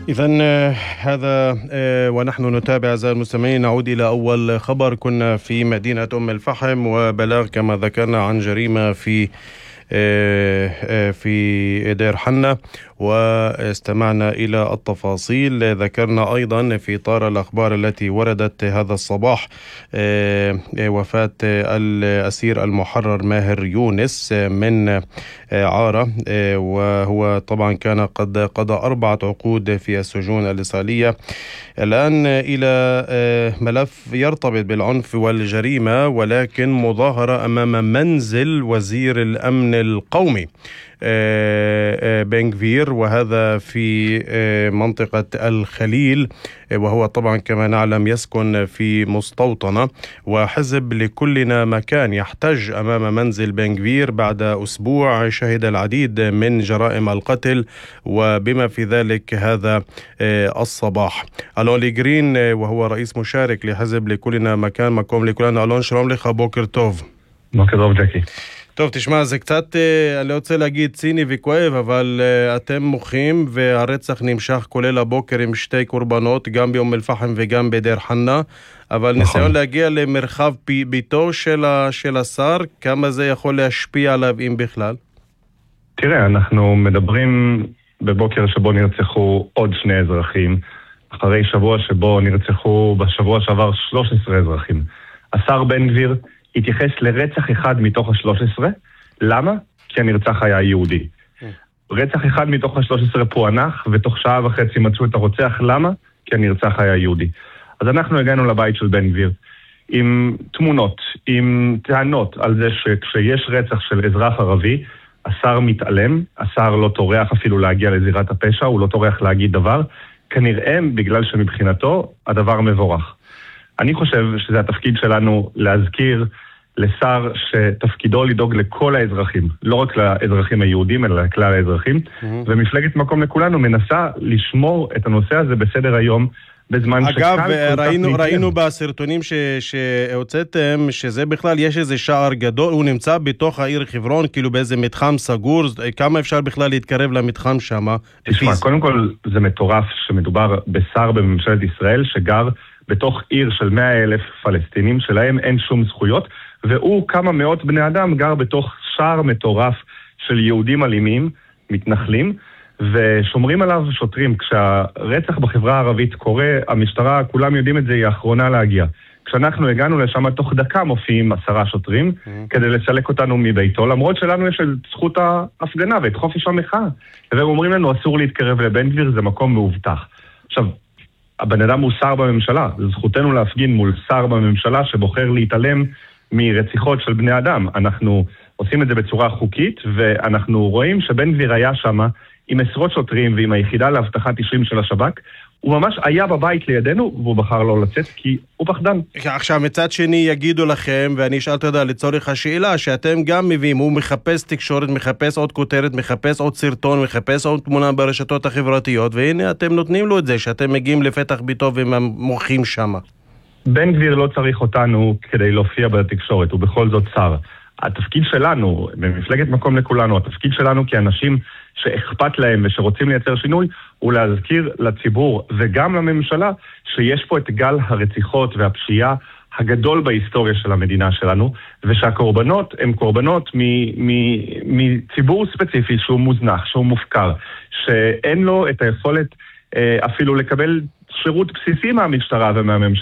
إذن هذا ونحن نتابع أعزائي المستمعين. نعود إلى أول خبر. كنا في مدينة أم الفحم وبلاغ كما ذكرنا عن جريمة في دير حنة، واستمعنا إلى التفاصيل. ذكرنا أيضا في إطار الأخبار التي وردت هذا الصباح وفاة الأسير المحرر ماهر يونس من عارة، وهو طبعا كان قد قضى 4 عقود في السجون الإسرائيلية. الآن إلى ملف يرتبط بالعنف والجريمة، ولكن مظاهرة أمام منزل وزير الأمن القومي بن غفير، وهذا في منطقة الخليل، وهو طبعا كما نعلم يسكن في مستوطنة. وحزب لكلنا مكان يحتج أمام منزل بن غفير بعد أسبوع شهد العديد من جرائم القتل، وبما في ذلك هذا الصباح. ألون ليغرين وهو رئيس مشارك لحزب לכולנה מכאן, מקום לכולנו. אלון, שלום לך, בוקר טוב. בוקר טוב, ג'קי. טוב, תשמע, זה קצת, אני רוצה להגיד ציני וכואב, אבל אתם מוחים והרצח נמשך, כולל הבוקר עם 2 קורבנות, גם באום אל-פחם וגם בדיר חנא, אבל ניסיון להגיע למרחב ביתו של השר, כמה זה יכול להשפיע עליו אם בכלל? תראה, אנחנו מדברים בבוקר שבו נרצחו עוד 2 אזרחים, אחרי שבוע שבו נרצחו בשבוע שעבר 13 אזרחים. השר בן גביר התייחס לרצח אחד מתוך ה-13. למה? כי הנרצח היה יהודי. רצח אחד מתוך ה-13 פוענח, ותוך 1.5 שעה מצאו את הרוצח. למה? כי הנרצח היה יהודי. אז אנחנו הגענו לבית של בן גביר עם תמונות, עם טענות על זה שכשיש רצח של אזרח ערבי, השר מתעלם, השר לא טורח אפילו להגיע לזירת הפשע, הוא לא טורח להגיד דבר, כנראה בגלל שמבחינתו הדבר מבורך. אני חושב שזה התפקיד שלנו להזכיר לשר שתפקידו לדאוג לכל האזרחים, לא רק לאזרחים היהודים, אלא לכלל האזרחים, ומפלגת מקום לכולנו מנסה לשמור את הנושא הזה בסדר היום, בזמן אגב, ראינו בסרטונים שהוצאתם, שזה בכלל יש איזה שער גדול, הוא נמצא בתוך העיר חברון, כאילו באיזה מתחם סגור, כמה אפשר בכלל להתקרב למתחם שם? תשמע, קודם כל זה מטורף שמדובר בשר בממשלת ישראל שגר בתוך עיר של 100,000 פלסטינים, שלהם אין שום זכויות, והוא כמה מאות בני אדם גר בתוך שער מטורף של יהודים אלימים, מתנחלים, ושומרים עליו שוטרים. כשהרצח בחברה הערבית קורה, המשטרה, כולם יודעים את זה, היא האחרונה להגיע. כשאנחנו הגענו לשם, תוך דקה מופיעים 10 שוטרים, כדי לסלק אותנו מביתו, למרות שלנו יש את זכות ההפגנה ואת חופש המחאה. והם אומרים לנו, אסור להתקרב לבן גביר, זה מקום מאובטח. עכשיו, הבן אדם הוא שר בממשלה, זו זכותנו להפגין מול שר בממשלה שבוחר להתעלם מרציחות של בני אדם. אנחנו עושים את זה בצורה חוקית, ואנחנו רואים שבן גביר היה שם עם 10 שוטרים ועם היחידה להבטחת אישים של השב"כ. הוא ממש היה בבית לידינו, והוא בחר לא לצאת כי הוא פחדן. עכשיו, מצד שני יגידו לכם, ואני אשאל תודה לצורך השאלה, שאתם גם מביאים, הוא מחפש תקשורת, מחפש עוד כותרת, מחפש עוד סרטון, מחפש עוד תמונה ברשתות החברתיות, והנה אתם נותנים לו את זה, שאתם מגיעים לפתח ביתו ומוחים שם. בן גביר לא צריך אותנו כדי להופיע בתקשורת, הוא בכל זאת שר. התפקיד שלנו, במפלגת מקום לכולנו, התפקיד שלנו כאנשים שאכפת להם ושרוצים לייצר שינוי, הוא להזכיר לציבור וגם לממשלה שיש פה את גל הרציחות והפשיעה הגדול בהיסטוריה של המדינה שלנו, ושהקורבנות הם קורבנות מציבור ספציפי שהוא מוזנח, שהוא מופקר, שאין לו את היכולת אפילו לקבל שירות בסיסי מהמשטרה ומהממשלה.